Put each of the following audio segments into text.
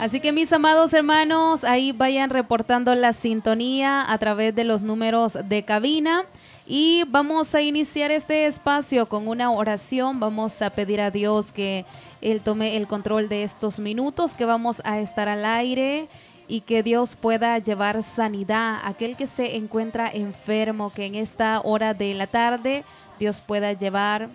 Así que mis amados hermanos, ahí vayan reportando la sintonía a través de los números de cabina. Y vamos a iniciar este espacio con una oración. Vamos a pedir a Dios que Él tome el control de estos minutos que vamos a estar al aire y que Dios pueda llevar sanidad a aquel que se encuentra enfermo, que en esta hora de la tarde Dios pueda llevar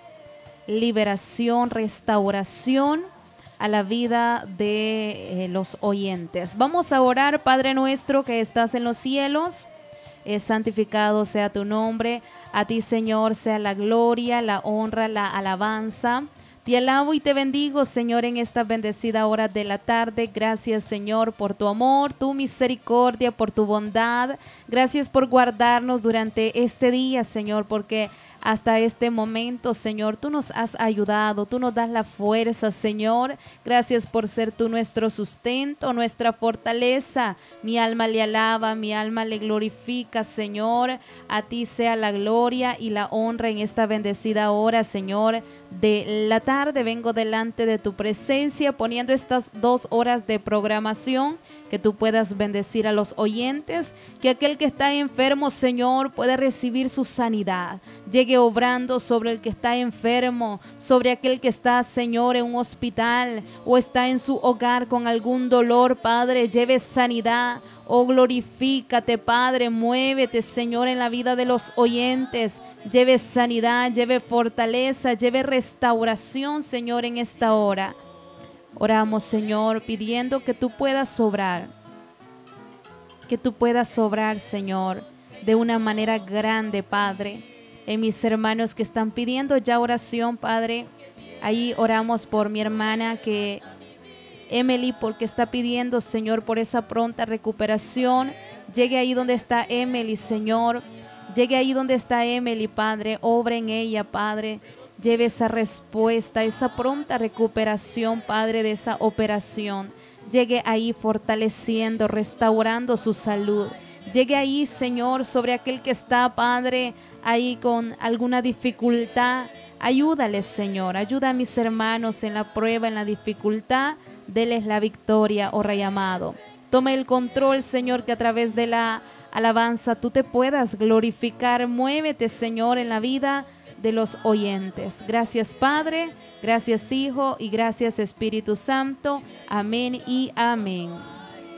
liberación, restauración a la vida de los oyentes. Vamos a orar. Padre nuestro que estás en los cielos, santificado sea tu nombre. A ti, Señor, sea la gloria, la honra, la alabanza. Te alabo y te bendigo, Señor, en esta bendecida hora de la tarde. Gracias, Señor, por tu amor, tu misericordia, por tu bondad. Gracias por guardarnos durante este día, Señor, porque hasta este momento, Señor, tú nos has ayudado, tú nos das la fuerza, Señor. Gracias por ser tú nuestro sustento, nuestra fortaleza. Mi alma le alaba, mi alma le glorifica, Señor. A ti sea la gloria y la honra en esta bendecida hora, Señor, de la tarde. Vengo delante de tu presencia, poniendo estas 2 horas de programación, que tú puedas bendecir a los oyentes, que aquel que está enfermo, Señor, pueda recibir su sanidad. Llegue obrando sobre el que está enfermo, sobre aquel que está, Señor, en un hospital o está en su hogar con algún dolor, Padre, lleve sanidad. Oh, glorifícate, Padre, muévete, Señor, en la vida de los oyentes. Lleve sanidad, lleve fortaleza, lleve restauración, Señor, en esta hora. Oramos, Señor, pidiendo que tú puedas obrar. Que tú puedas obrar, Señor, de una manera grande, Padre. En mis hermanos que están pidiendo ya oración, Padre, ahí oramos por mi hermana que Emily, porque está pidiendo, Señor, por esa pronta recuperación. Llegue ahí donde está Emily, Señor. Llegue ahí donde está Emily, Padre. Obra en ella, Padre. Lleve esa respuesta, esa pronta recuperación, Padre, de esa operación. Llegue ahí fortaleciendo, restaurando su salud. Llegue ahí, Señor, sobre aquel que está, Padre, ahí con alguna dificultad. Ayúdales, Señor. Ayuda a mis hermanos en la prueba, en la dificultad. Deles la victoria, oh Rey amado. Toma el control, Señor, que a través de la alabanza tú te puedas glorificar. Muévete, Señor, en la vida de los oyentes. Gracias, Padre. Gracias, Hijo. Y gracias, Espíritu Santo. Amén y amén.